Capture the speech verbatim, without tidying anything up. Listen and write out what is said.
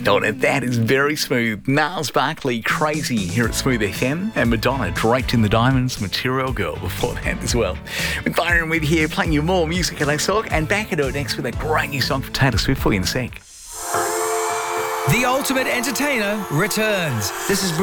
Oh, now that is very smooth. Niles Barkley, Crazy, here at Smooth F M, and Madonna, Draped in the Diamonds, Material Girl before that as well. With Byron with here, playing you more music at Let's Talk, and back into it next with a great new song from Taylor Swift for you in a sec. The Ultimate Entertainer returns. This is